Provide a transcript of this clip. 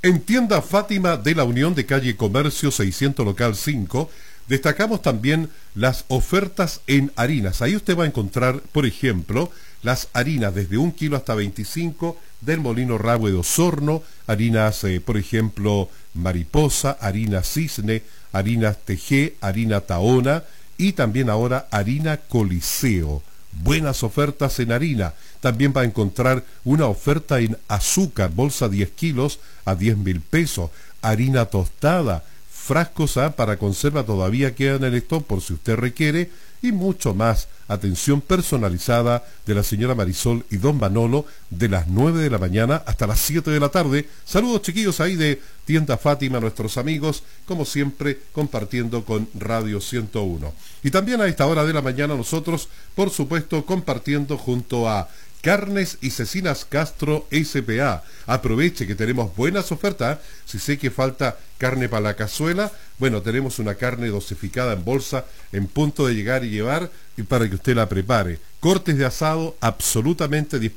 En Tienda Fátima de la Unión de Calle Comercio 600 Local 5, destacamos también las ofertas en harinas. Ahí usted va a encontrar, por ejemplo, las harinas desde 1 kilo hasta 25 del Molino Rahue de Osorno, harinas, por ejemplo, Mariposa, harina Cisne, harina TG, harina Tahona y también ahora harina Coliseo. Buenas ofertas en harina. También va a encontrar una oferta en azúcar, bolsa 10 kilos a 10.000 pesos. Harina tostada, frascos para conserva todavía quedan en el stock por si usted requiere, y mucho más. Atención personalizada de la señora Marisol y don Manolo de las 9 de la mañana hasta las 7 de la tarde. Saludos chiquillos ahí de Tienda Fátima, nuestros amigos, como siempre compartiendo con Radio 101. Y también a esta hora de la mañana nosotros, por supuesto, compartiendo junto a Carnes y Cecinas Castro S.p.A. Aproveche que tenemos buenas ofertas. Si sé que falta carne para la cazuela, bueno, tenemos una carne dosificada en bolsa en punto de llegar y llevar y para que usted la prepare. Cortes de asado absolutamente disponibles.